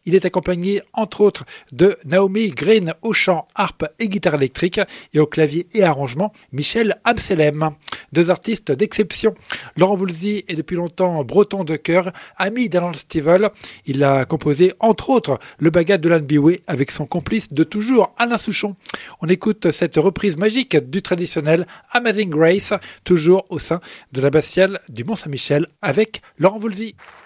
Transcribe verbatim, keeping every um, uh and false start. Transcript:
Il est accompagné entre autres de Naomi Green au chant, harpe et guitare électrique et au clavier et arrangement Michel Amselem. Deux artistes d'exception. Laurent Voulzy est depuis longtemps breton de cœur, ami d'Alan Stivell. Il a composé entre autres le Bagad de Lan Biwé avec son complice de toujours Alain Souchon. On écoute cette reprise magique du traditionnel Amazing Grace, toujours au sein de l'abbatiale du Mont-Saint-Michel avec Laurent Voulzy.